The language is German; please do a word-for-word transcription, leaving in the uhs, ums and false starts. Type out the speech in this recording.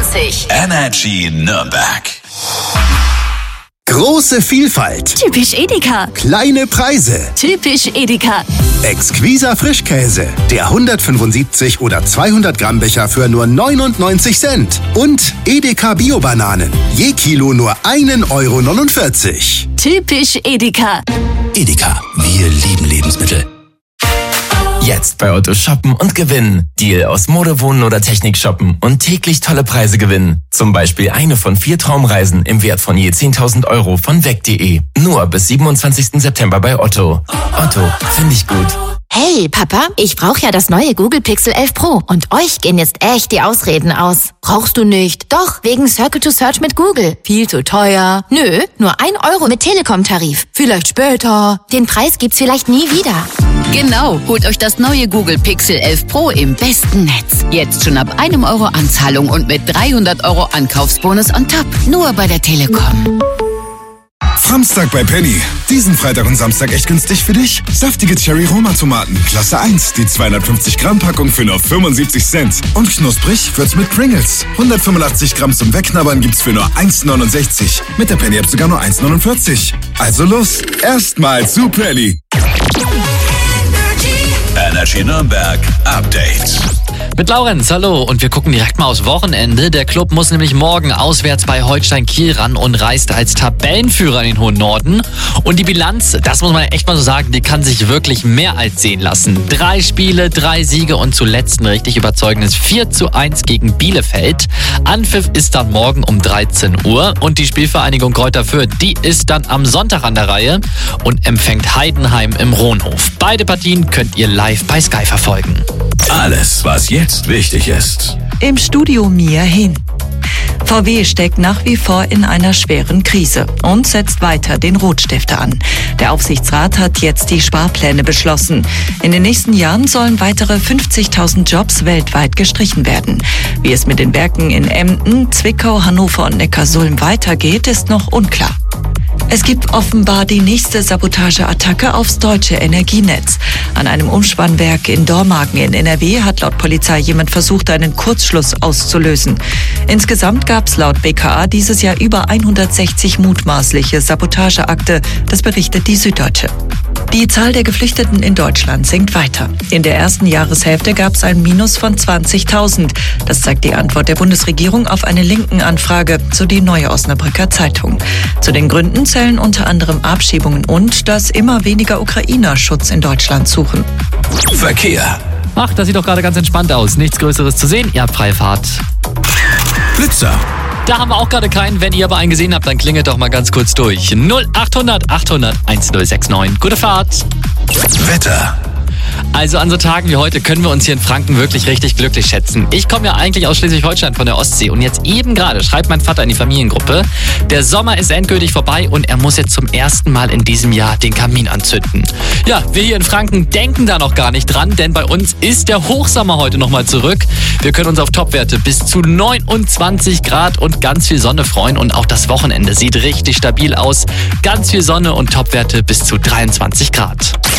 neunundneunzig. Energy Nürnberg. Große Vielfalt. Typisch Edeka. Kleine Preise. Typisch Edeka. Exquiser Frischkäse. Der hundertfünfundsiebzig oder zweihundert Gramm Becher für nur neunundneunzig Cent. Und Edeka Bio-Bananen. Je Kilo nur ein Euro neunundvierzig. Typisch Edeka. Edeka, wir lieben Lebensmittel. Jetzt bei Otto shoppen und gewinnen. Deal aus Mode, Wohnen oder Technik shoppen und täglich tolle Preise gewinnen. Zum Beispiel eine von vier Traumreisen im Wert von je zehntausend Euro von weg punkt de. Nur bis siebenundzwanzigsten September bei Otto. Otto, finde ich gut. Hey, Papa, ich brauche ja das neue Google Pixel elf Pro und euch gehen jetzt echt die Ausreden aus. Brauchst du nicht? Doch, wegen Circle to Search mit Google. Viel zu teuer. Nö, nur ein Euro mit Telekom-Tarif. Vielleicht später. Den Preis gibt's vielleicht nie wieder. Genau, holt euch das neue Google Pixel elf Pro im besten Netz. Jetzt schon ab einem Euro Anzahlung und mit dreihundert Euro Ankaufsbonus on top. Nur bei der Telekom. Samstag bei Penny. Diesen Freitag und Samstag echt günstig für dich. Saftige Cherry-Roma-Tomaten, Klasse eins, die zweihundertfünfzig Gramm Packung für nur fünfundsiebzig Cent. Und knusprig wird's mit Pringles. hundertfünfundachtzig Gramm zum Wegknabbern gibt's für nur eins neunundsechzig. Mit der Penny-App sogar nur eins neunundvierzig. Also los, erstmal zu Penny. Energy Nürnberg Update. Mit Laurenz, hallo. Und wir gucken direkt mal aufs Wochenende. Der Club muss nämlich morgen auswärts bei Holstein Kiel ran und reist als Tabellenführer in den hohen Norden. Und die Bilanz, das muss man echt mal so sagen, die kann sich wirklich mehr als sehen lassen. Drei Spiele, drei Siege und zuletzt ein richtig überzeugendes vier zu eins gegen Bielefeld. Anpfiff ist dann morgen um dreizehn Uhr. Und die Spielvereinigung Greuther Fürth, die ist dann am Sonntag an der Reihe und empfängt Heidenheim im Rohnhof. Beide Partien könnt ihr live bei Sky verfolgen. Alles, was jetzt wichtig ist. Im Studio Mia Hin. V W steckt nach wie vor in einer schweren Krise und setzt weiter den Rotstifter an. Der Aufsichtsrat hat jetzt die Sparpläne beschlossen. In den nächsten Jahren sollen weitere fünfzigtausend Jobs weltweit gestrichen werden. Wie es mit den Werken in Emden, Zwickau, Hannover und Neckarsulm weitergeht, ist noch unklar. Es gibt offenbar die nächste Sabotageattacke aufs deutsche Energienetz. An einem Umspannwerk in Dormagen in N R W hat laut Polizei jemand versucht, einen Kurzschluss auszulösen. Insgesamt gab es laut B K A dieses Jahr über hundertsechzig mutmaßliche Sabotageakte, das berichtet die Süddeutsche. Die Zahl der Geflüchteten in Deutschland sinkt weiter. In der ersten Jahreshälfte gab es ein Minus von zwanzigtausend. Das zeigt die Antwort der Bundesregierung auf eine linken Anfrage, so die Neue Osnabrücker Zeitung. Zu den Gründen zählen unter anderem Abschiebungen und dass immer weniger Ukrainer Schutz in Deutschland suchen. Verkehr. Ach, das sieht doch gerade ganz entspannt aus. Nichts Größeres zu sehen. Ihr habt freie Fahrt. Blitzer. Da haben wir auch gerade keinen. Wenn ihr aber einen gesehen habt, dann klingelt doch mal ganz kurz durch. null achthundert achthundert eintausendneunhundertneunundsiebzig. Gute Fahrt. Wetter. Also an so Tagen wie heute können wir uns hier in Franken wirklich richtig glücklich schätzen. Ich komme ja eigentlich aus Schleswig-Holstein von der Ostsee und jetzt eben gerade schreibt mein Vater in die Familiengruppe, der Sommer ist endgültig vorbei und er muss jetzt zum ersten Mal in diesem Jahr den Kamin anzünden. Ja, wir hier in Franken denken da noch gar nicht dran, denn bei uns ist der Hochsommer heute nochmal zurück. Wir können uns auf Topwerte bis zu neunundzwanzig Grad und ganz viel Sonne freuen und auch das Wochenende sieht richtig stabil aus. Ganz viel Sonne und Topwerte bis zu dreiundzwanzig Grad.